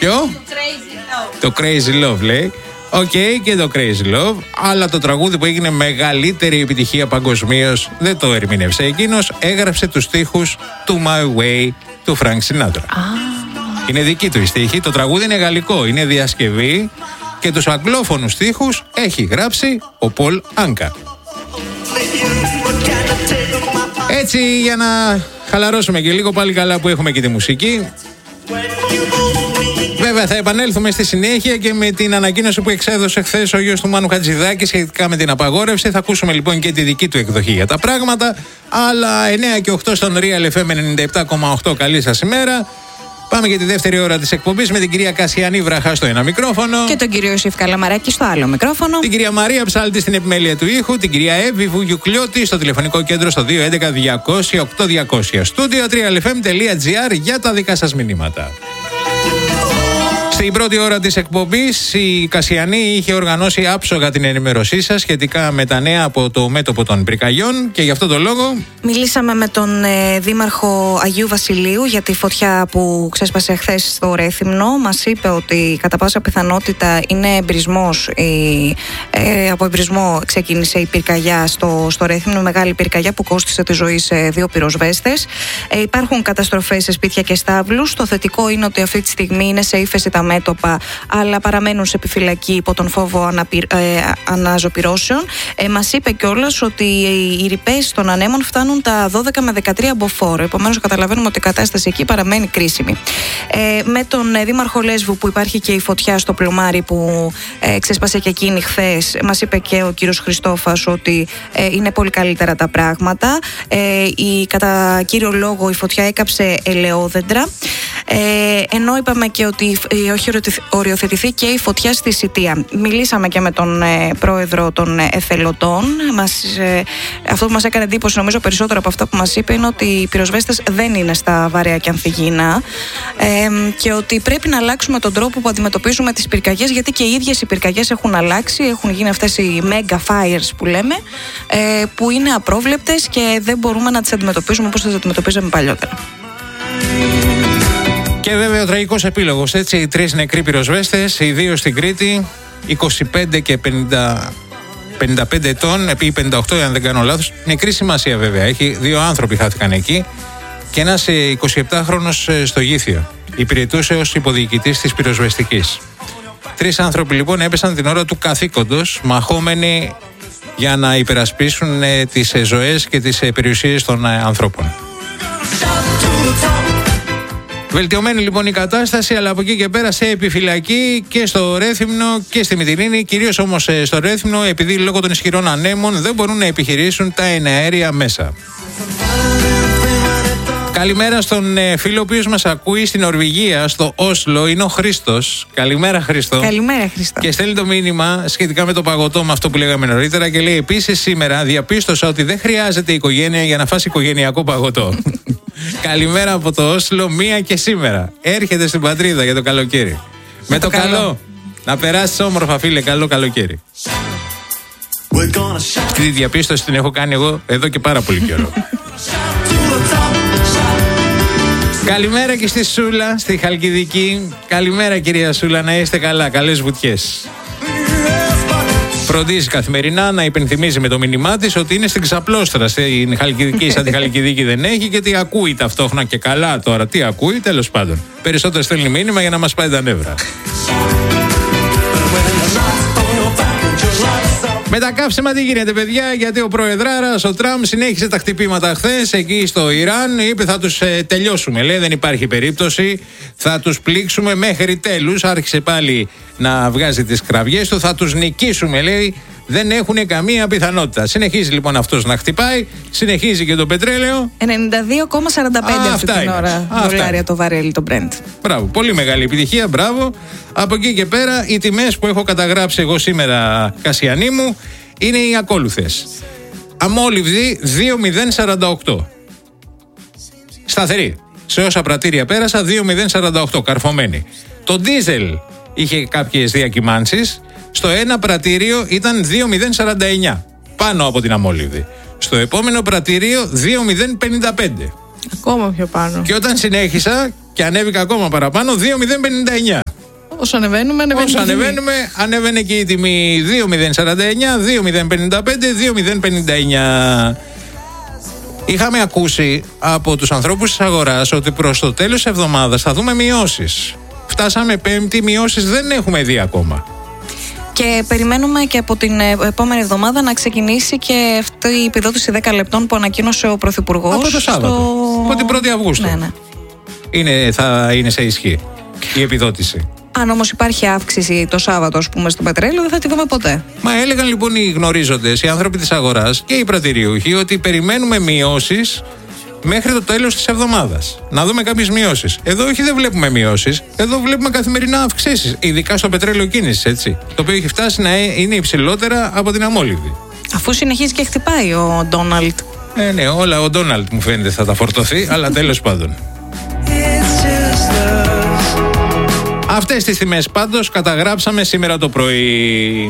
Ποιο? Το Crazy Love λέει. Οκ, και το Crazy Love. Αλλά το τραγούδι που έγινε μεγαλύτερη επιτυχία παγκοσμίως δεν το ερμήνευσε εκείνος. Έγραψε τους στίχους του My Way του Frank Sinatra. Είναι δική του η στίχη. Το τραγούδι είναι γαλλικό, είναι διασκευή. Και τους αγγλόφωνους στίχους έχει γράψει ο Πολ Άνκα. Έτσι, για να χαλαρώσουμε και λίγο, πάλι καλά που έχουμε και τη μουσική. Βέβαια θα επανέλθουμε στη συνέχεια και με την ανακοίνωση που εξέδωσε χθες ο γιος του Μάνου Χατζηδάκη σχετικά με την απαγόρευση. Θα ακούσουμε λοιπόν και τη δική του εκδοχή για τα πράγματα. Αλλά 9 και 8 στον Real FM 97,8. Καλή σας ημέρα. Πάμε για τη δεύτερη ώρα της εκπομπής με την κυρία Κασιανή Βραχά στο ένα μικρόφωνο. Και τον κύριο Ιωσήφ Καλαμαράκη στο άλλο μικρόφωνο. Την κυρία Μαρία Ψάλτη στην επιμέλεια του ήχου. Την κυρία Εύη Βουγιουκλιώτη στο τηλεφωνικό κέντρο στο 211-200-8200. Studio 3lfm.gr για τα δικά σας μηνύματα. Στην πρώτη ώρα της εκπομπής η Κασιανή είχε οργανώσει άψογα την ενημέρωσή σας σχετικά με τα νέα από το μέτωπο των πυρκαγιών και γι' αυτό το λόγο μιλήσαμε με τον Δήμαρχο Αγίου Βασιλείου για τη φωτιά που ξέσπασε χθες στο Ρέθυμνο. Μας είπε ότι κατά πάσα πιθανότητα είναι εμπρισμός, από εμπρισμό ξεκίνησε η πυρκαγιά στο Ρέθυμνο, μεγάλη πυρκαγιά που κόστισε τη ζωή σε 2 πυροσβέστες. Υπάρχουν καταστροφές σε σπίτια και στάβλους. Το θετικό είναι ότι αυτή τη στιγμή είναι σε ύφεση τα μέτωπα, αλλά παραμένουν σε επιφυλακή υπό τον φόβο αναζωπυρώσεων. Μας είπε κιόλας ότι οι ρηπές των ανέμων φτάνουν τα 12 με 13 μποφόρ. Επομένως, καταλαβαίνουμε ότι η κατάσταση εκεί παραμένει κρίσιμη. Με τον Δήμαρχο Λέσβου, που υπάρχει και η φωτιά στο Πλουμάρι που ξέσπασε και εκείνη χθες, μας είπε και ο κύριος Χριστόφας ότι είναι πολύ καλύτερα τα πράγματα. Κατά κύριο λόγο, η φωτιά έκαψε ελαιόδεντρα. Ενώ είπαμε και ότι έχει οριοθετηθεί και η φωτιά στη Σιτία. Μιλήσαμε και με τον πρόεδρο των εθελοντών. Αυτό που μας έκανε εντύπωση, νομίζω περισσότερο από αυτά που μας είπε, είναι ότι οι πυροσβέστες δεν είναι στα βαρέα και αμφιγεινά και ότι πρέπει να αλλάξουμε τον τρόπο που αντιμετωπίζουμε τις πυρκαγιές, γιατί και οι ίδιες οι πυρκαγιές έχουν αλλάξει, έχουν γίνει αυτές οι mega fires που λέμε, που είναι απρόβλεπτες και δεν μπορούμε να τις αντιμετωπίζουμε όπως τις αντιμετωπίζαμε παλιότερα. Και βέβαια ο τραγικός επίλογος, έτσι, οι 3 νεκροί πυροσβέστες, οι 2 στην Κρήτη, 25 και 55 ετών, επί 58 αν δεν κάνω λάθος. Νεκρή σημασία βέβαια, έχει 2 άνθρωποι χάθηκαν εκεί και ένας 27χρονος στο Γήθιο. Υπηρετούσε ως υποδιοικητής της πυροσβεστικής. 3 άνθρωποι λοιπόν έπεσαν την ώρα του καθήκοντος, μαχόμενοι για να υπερασπίσουν τις ζωές και τις περιουσίες των ανθρώπων. Βελτιωμένη λοιπόν η κατάσταση, αλλά από εκεί και πέρα σε επιφυλακή και στο Ρέθυμνο και στη Μυτιλήνη. Κυρίως όμως στο Ρέθυμνο, επειδή λόγω των ισχυρών ανέμων δεν μπορούν να επιχειρήσουν τα εναέρια μέσα. Καλημέρα στον φίλο ο οποίος μας ακούει στην Νορβηγία, στο Όσλο, είναι ο Χρήστος. Καλημέρα Χρήστο. Καλημέρα Χρήστο. Και στέλνει το μήνυμα σχετικά με το παγωτό, με αυτό που λέγαμε νωρίτερα, και λέει: επίσης σήμερα διαπίστωσα ότι δεν χρειάζεται οικογένεια για να φας οικογενειακό παγωτό. Καλημέρα από το Όσλο, 1 και σήμερα. Έρχεται στην πατρίδα για το καλοκαίρι. Με το καλό. Να περάσεις όμορφα, φίλε. Καλό καλοκαίρι. Αυτή τη διαπίστωση την έχω κάνει εγώ εδώ και πάρα πολύ καιρό. Καλημέρα και στη Σούλα, στη Χαλκιδική. Καλημέρα κυρία Σούλα, να είστε καλά. Καλές βουτιές. Φροντίζει καθημερινά να υπενθυμίζει με το μήνυμά της ότι είναι στην Ξαπλώστρα. Στην Χαλκιδική, σαν τη Χαλκιδική δεν έχει, και τι ακούει ταυτόχρονα και καλά τώρα. Τι ακούει, τέλος πάντων. Περισσότερο στέλνει μήνυμα για να μας πάει τα νεύρα. Με τα καύσιμα τι γίνεται, παιδιά? Γιατί ο προεδράρας, ο Τραμπ, συνέχισε τα χτυπήματα χθες εκεί στο Ιράν. Είπε θα τους τελειώσουμε, λέει, δεν υπάρχει περίπτωση. Θα τους πλήξουμε μέχρι τέλους. Άρχισε πάλι να βγάζει τις κραυγές του. Θα τους νικήσουμε, λέει. Δεν έχουν καμία πιθανότητα. Συνεχίζει λοιπόν αυτός να χτυπάει. Συνεχίζει και το πετρέλαιο. 92,45 αυτή την ώρα δολάρια το βαρέλι, το Brent. Μπράβο, πολύ μεγάλη επιτυχία, μπράβο. Από εκεί και πέρα οι τιμές που έχω καταγράψει εγώ σήμερα, Κασιανή μου, είναι οι ακόλουθες. Αμόλυβδη 2,048. Σταθερή. Σε όσα πρατήρια πέρασα, 2,048 καρφωμένη. Το ντίζελ είχε κάποιες διακυμάνσεις. Στο ένα πρατήριο ήταν 2,049. Πάνω από την αμόλυβδη. Στο επόμενο πρατήριο 2,055. Ακόμα πιο πάνω. Και όταν συνέχισα και ανέβηκα ακόμα παραπάνω, 2,059. Όσο ανεβαίνουμε, ανεβαίνει και η τιμή. 2.049, 2.055, 2.059. Είχαμε ακούσει από τους ανθρώπους της αγοράς ότι προς το τέλος της εβδομάδας θα δούμε μειώσεις. Φτάσαμε Πέμπτη, μειώσεις δεν έχουμε δει ακόμα. Και περιμένουμε και από την επόμενη εβδομάδα να ξεκινήσει και αυτή η επιδότηση 10 λεπτών που ανακοίνωσε ο Πρωθυπουργός. Από το Σάββατο. Από την 1η Αυγούστου. Ναι. Θα είναι σε ισχύ η επιδότηση. Αν όμως υπάρχει αύξηση το Σάββατο, ας πούμε, στο πετρέλαιο, δεν θα τη δούμε ποτέ. Μα έλεγαν λοιπόν οι γνωρίζοντες, οι άνθρωποι της αγοράς και οι πρατηριούχοι ότι περιμένουμε μειώσεις μέχρι το τέλος της εβδομάδας. Να δούμε κάποιες μειώσεις. Εδώ όχι, δεν βλέπουμε μειώσεις. Εδώ βλέπουμε καθημερινά αυξήσεις. Ειδικά στο πετρέλαιο κίνησης, έτσι. Το οποίο έχει φτάσει να είναι υψηλότερα από την αμόλυβδη. Αφού συνεχίζει και χτυπάει ο Ντόναλντ. Ναι, όλα ο Ντόναλντ μου φαίνεται θα τα φορτωθεί, αλλά τέλος πάντων. Αυτές τις τιμές πάντως καταγράψαμε σήμερα το πρωί.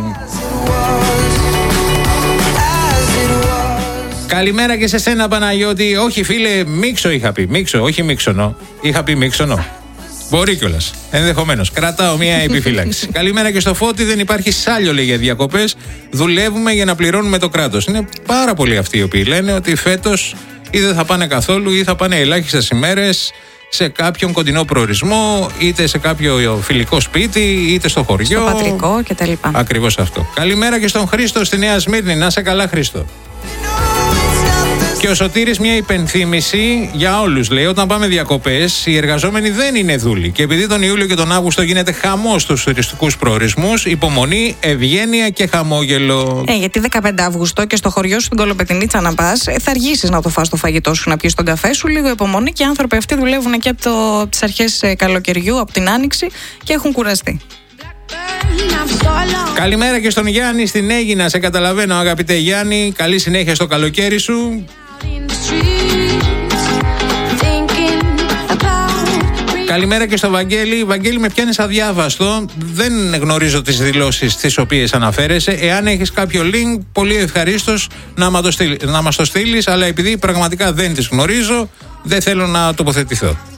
Καλημέρα και σε σένα, Παναγιώτη. Όχι, φίλε, μίξο είχα πει. Μίξο, όχι μίξονο. Είχα πει μίξονο. Μπορεί κιόλας. Ενδεχομένως. Κρατάω μια επιφύλαξη. Καλημέρα και στο Φώτη. Δεν υπάρχει σάλιο, λέει, για διακοπές. Δουλεύουμε για να πληρώνουμε το κράτος. Είναι πάρα πολλοί αυτοί οι οποίοι λένε ότι φέτος ή δεν θα πάνε καθόλου ή θα πάνε ελάχιστες ημέρες σε κάποιον κοντινό προορισμό, είτε σε κάποιο φιλικό σπίτι, είτε στο χωριό. Στο πατρικό κτλ. Ακριβώς αυτό. Καλημέρα και στον Χρήστο στη Νέα Σμύρνη. Να σε καλά, Χρήστο. Και ο Σωτήρης μια υπενθύμηση για όλους, λέει: όταν πάμε διακοπές, οι εργαζόμενοι δεν είναι δούλοι. Και επειδή τον Ιούλιο και τον Αύγουστο γίνεται χαμός στους τουριστικούς προορισμούς, υπομονή, ευγένεια και χαμόγελο. Γιατί 15 Αυγούστου και στο χωριό σου στην Κολοπετινίτσα να πας, θα αργήσεις να το φας το φαγητό σου, να πιεις τον καφέ σου. Λίγο υπομονή, και οι άνθρωποι αυτοί δουλεύουν και από τις αρχές καλοκαιριού, από την Άνοιξη, και έχουν κουραστεί. Καλημέρα και στον Γιάννη στην Αίγινα. Σε καταλαβαίνω, αγαπητέ Γιάννη. Καλή συνέχεια στο καλοκαίρι σου. Καλημέρα και στο Βαγγέλη. Βαγγέλη, με πιάνεις αδιάβαστο. Δεν γνωρίζω τις δηλώσεις τις οποίες αναφέρεσαι. Εάν έχεις κάποιο link, πολύ ευχαρίστως να μας το στείλεις. Αλλά επειδή πραγματικά δεν τις γνωρίζω, δεν θέλω να τοποθετηθώ.